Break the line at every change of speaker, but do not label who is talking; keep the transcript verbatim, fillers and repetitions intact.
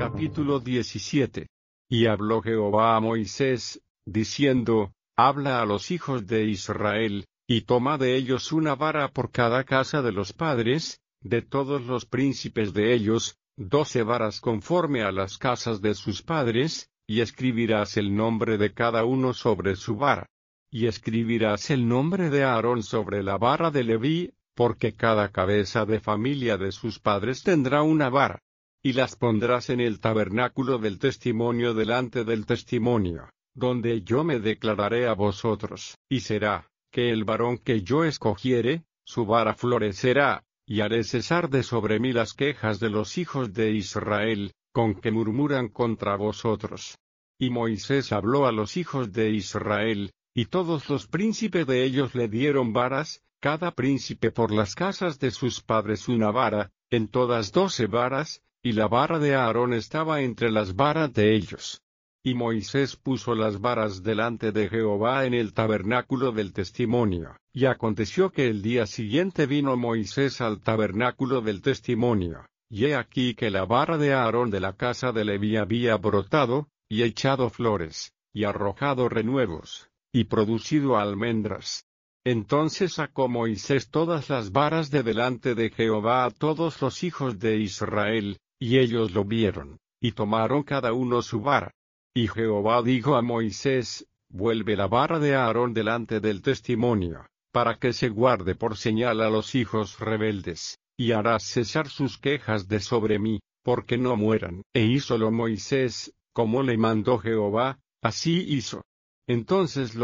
Capítulo diecisiete. Y habló Jehová a Moisés, diciendo, Habla a los hijos de Israel, y toma de ellos una vara por cada casa de los padres, de todos los príncipes de ellos, doce varas conforme a las casas de sus padres, y escribirás el nombre de cada uno sobre su vara. Y escribirás el nombre de Aarón sobre la vara de Leví, porque cada cabeza de familia de sus padres tendrá una vara. Y las pondrás en el tabernáculo del testimonio delante del testimonio, donde yo me declararé a vosotros. Y será, que el varón que yo escogiere, su vara florecerá, y haré cesar de sobre mí las quejas de los hijos de Israel, con que murmuran contra vosotros. Y Moisés habló a los hijos de Israel, y todos los príncipes de ellos le dieron varas, cada príncipe por las casas de sus padres una vara, en todas doce varas, y la vara de Aarón estaba entre las varas de ellos. Y Moisés puso las varas delante de Jehová en el tabernáculo del testimonio. Y aconteció que el día siguiente vino Moisés al tabernáculo del testimonio, y he aquí que la vara de Aarón de la casa de Leví había brotado, y echado flores, y arrojado renuevos, y producido almendras. Entonces sacó Moisés todas las varas de delante de Jehová a todos los hijos de Israel, y ellos lo vieron, y tomaron cada uno su vara. Y Jehová dijo a Moisés, Vuelve la vara de Aarón delante del testimonio, para que se guarde por señal a los hijos rebeldes, y harás cesar sus quejas de sobre mí, porque no mueran. E hízolo Moisés, como le mandó Jehová, así hizo. Entonces